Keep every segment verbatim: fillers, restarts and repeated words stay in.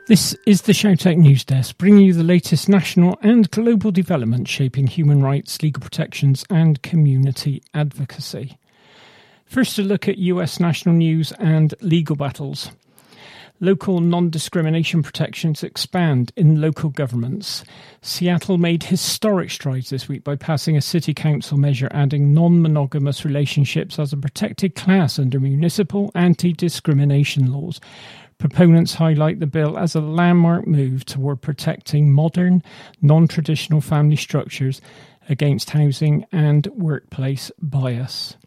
This is the Shout Out News Desk, bringing you the latest national and global developments shaping human rights, legal protections and community advocacy. First, a look at U S national news and legal battles. Local non-discrimination protections expand in local governments. Seattle made historic strides this week by passing a city council measure adding non-monogamous relationships as a protected class under municipal anti-discrimination laws. Proponents highlight the bill as a landmark move toward protecting modern, non-traditional family structures against housing and workplace bias.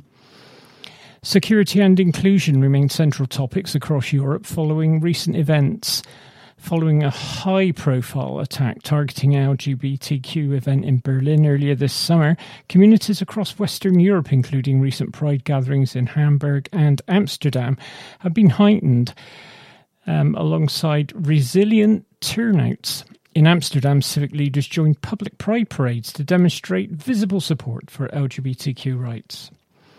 Security and inclusion remain central topics across Europe following recent events. Following a high-profile attack targeting an L G B T Q event in Berlin earlier this summer, communities across Western Europe, including recent pride gatherings in Hamburg and Amsterdam, have been heightened um, alongside resilient turnouts. In Amsterdam, civic leaders joined public pride parades to demonstrate visible support for L G B T Q rights.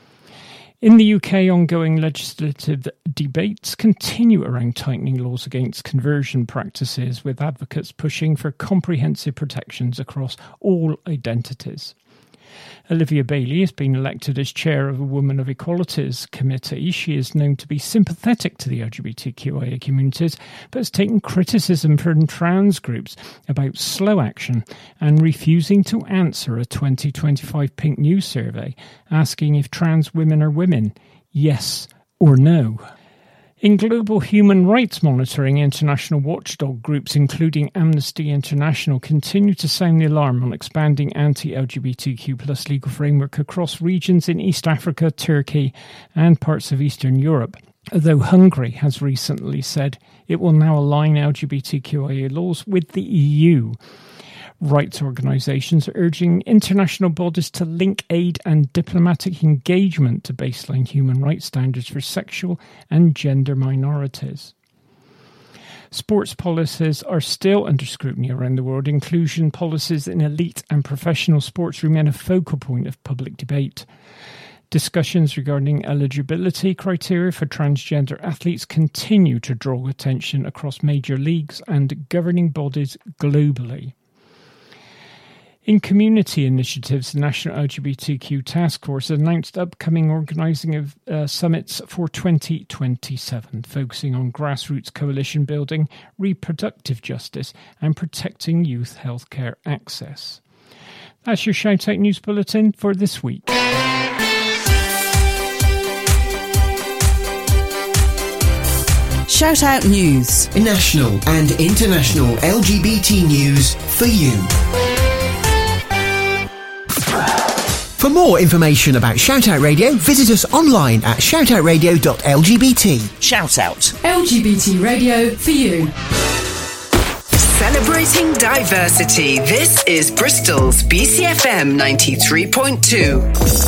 In the U K, ongoing legislative debates continue around tightening laws against conversion practices, with advocates pushing for comprehensive protections across all identities. Olivia Bailey has been elected as chair of a Women of Equalities committee. She is known to be sympathetic to the L G B T Q I A communities, but has taken criticism from trans groups about slow action and refusing to answer a twenty twenty-five Pink News survey asking if trans women are women, yes or no. In global human rights monitoring, international watchdog groups including Amnesty International continue to sound the alarm on expanding anti-L G B T Q plus legal framework across regions in East Africa, Turkey and parts of Eastern Europe. Although Hungary has recently said it will now align L G B T Q I A laws with the E U. Rights organisations are urging international bodies to link aid and diplomatic engagement to baseline human rights standards for sexual and gender minorities. Sports policies are still under scrutiny around the world. Inclusion policies in elite and professional sports remain a focal point of public debate. Discussions regarding eligibility criteria for transgender athletes continue to draw attention across major leagues and governing bodies globally. In community initiatives, the National L G B T Q Task Force announced upcoming organising of uh, summits for twenty twenty-seven, focusing on grassroots coalition building, reproductive justice and protecting youth healthcare access. That's your Shout Out News Bulletin for this week. Shout Out News. National and international L G B T news for you. For more information about Shout Out Radio, visit us online at shout out radio dot l g b t. Shout Out. L G B T radio for you. Celebrating diversity. This is Bristol's B C F M ninety-three point two.